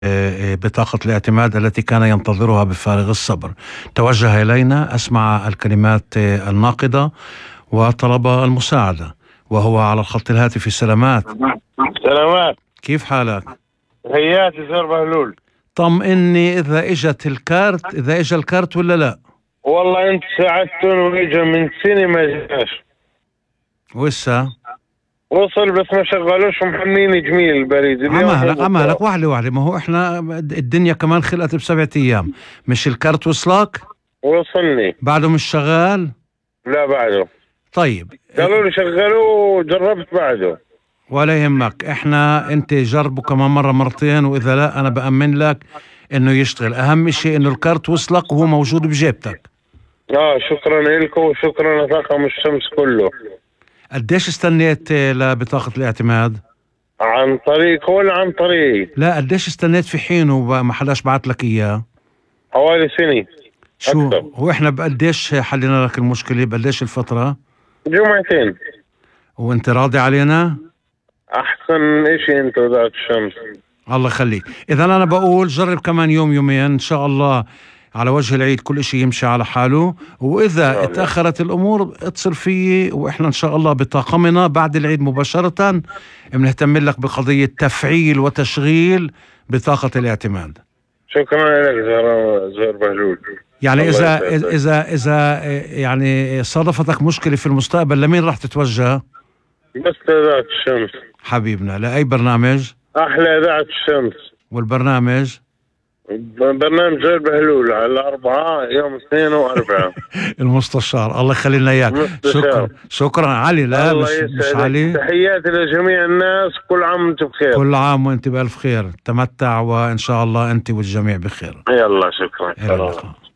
بطاقة الاعتماد التي كان ينتظرها بفارغ الصبر. توجه إلينا، أسمع الكلمات الناقدة وطلب المساعدة، وهو على الخط الهاتفي. سلامات. سلامات، كيف حالك؟ هياتي زهر بهلول. طمئني، إذا إجا الكارت ولا لا؟ والله انت ساعدتون واجا من سنة ما جاش. وإسا؟ وصل بس ما شغلوش ومحميني جميل البريد اليوم. عمالك واحدة، ما هو احنا الدنيا كمان خلقت ب7 أيام. مش الكارت وصلك؟ وصلني. بعده مش شغال؟ لا بعده. طيب قالوا لي شغلوه وجربت بعده. ولا يهمك، انت جربه كمان مرة مرتين، واذا لا انا بأمن لك انه يشتغل. اهم شيء انه الكارت وصلك وهو موجود بجيبتك. شكرا لكم وشكرا لطاقم الشمس كله. قديش استنيت لبطاقة الاعتماد؟ عن طريق ولا عن طريق؟ لا، قديش استنيت في حينه وما حداش بعت لك اياه؟ حوالي سنة. شو أكثر. هو احنا بقديش حلينا لك المشكلة؟ بقديش الفترة؟ جمعتين. وانت راضي علينا؟ احسن اشي انت وذات الشمس. الله يخليك. اذا انا بقول جرب كمان يوم يومين ان شاء الله، على وجه العيد كل اشي يمشي على حاله. واذا اتأخرت الامور اتصل فيي، واحنا ان شاء الله بطاقمنا بعد العيد مباشرة بنهتم لك بقضية تفعيل وتشغيل بطاقة الاعتماد. شكرا لك زهر بهلول. يعني اذا يعني صادفتك مشكلة في المستقبل، لمين راح تتوجه؟ بس ذات الشمس حبيبنا. لأي برنامج؟ احلى ذات الشمس. والبرنامج؟ برنامج زهر بهلول على 4 يوم 2 و4. المستشار، الله يخلي لنا اياك. شكرا علي. لا مش علي. تحياتي لجميع الناس، كل عام وانتم بخير. كل عام وانت بألف خير. تمتع وان شاء الله انت والجميع بخير. يلا شكرا. إلى اللقاء.